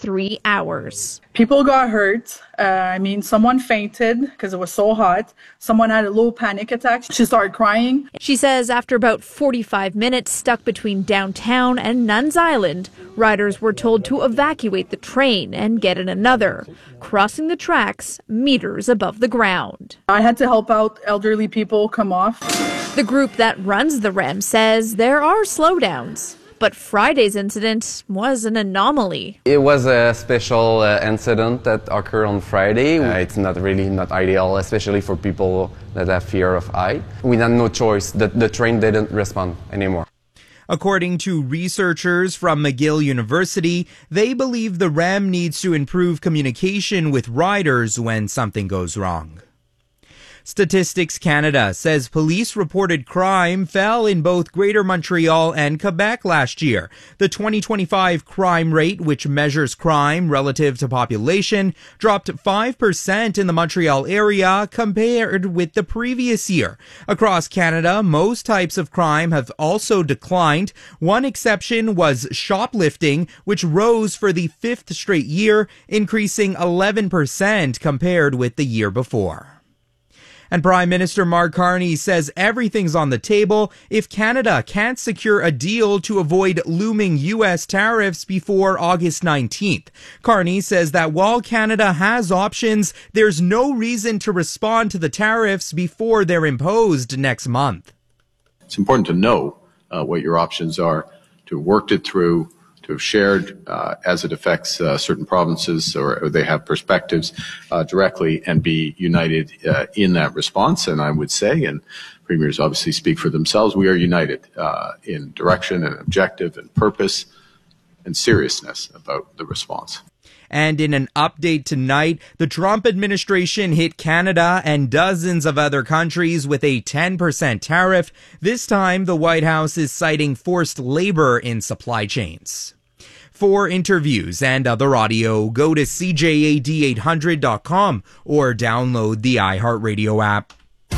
3 hours. People got hurt. Someone fainted because it was so hot. Someone had a low panic attack. She started crying. She says after about 45 minutes stuck between downtown and Nuns Island, riders were told to evacuate the train and get in another, crossing the tracks meters above the ground. I had to help out elderly people come off. The group that runs the REM says there are slowdowns. But Friday's incident was an anomaly. It was a special incident that occurred on Friday. It's not ideal, especially for people that have fear of height. We had no choice. The train didn't respond anymore. According to researchers from McGill University, they believe the REM needs to improve communication with riders when something goes wrong. Statistics Canada says police reported crime fell in both Greater Montreal and Quebec last year. The 2025 crime rate, which measures crime relative to population, dropped 5% in the Montreal area compared with the previous year. Across Canada, most types of crime have also declined. One exception was shoplifting, which rose for the 5th straight year, increasing 11% compared with the year before. And Prime Minister Mark Carney says everything's on the table if Canada can't secure a deal to avoid looming U.S. tariffs before August 19th. Carney says that while Canada has options, there's no reason to respond to the tariffs before they're imposed next month. It's important to know what your options are, to have worked it through, to have shared as it affects certain provinces or they have perspectives directly and be united in that response. And I would say, and premiers obviously speak for themselves, we are united in direction and objective and purpose and seriousness about the response. And in an update tonight, the Trump administration hit Canada and dozens of other countries with a 10% tariff. This time, the White House is citing forced labor in supply chains. For interviews and other audio, go to CJAD800.com or download the iHeartRadio app.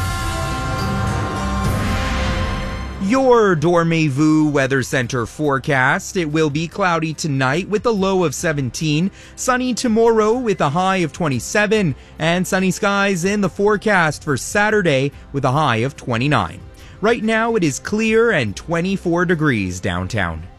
Your Dormez-vous Weather Center forecast. It will be cloudy tonight with a low of 17, sunny tomorrow with a high of 27, and sunny skies in the forecast for Saturday with a high of 29. Right now it is clear and 24 degrees downtown.